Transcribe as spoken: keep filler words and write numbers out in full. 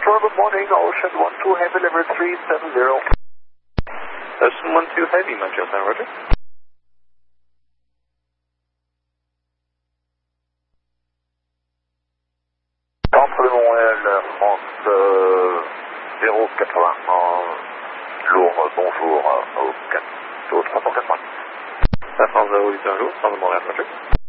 Store, good morning. Ocean one two Heavy, level three seven zero. Ocean one two Heavy, Manchester, Roger. Centre de Montréal, France euh, zéro quatre-vingts, en lourd, bonjour, au, quatre, au trois cent quatre-vingt-dix. La France zéro huit un jour, centre de Montréal, Roger.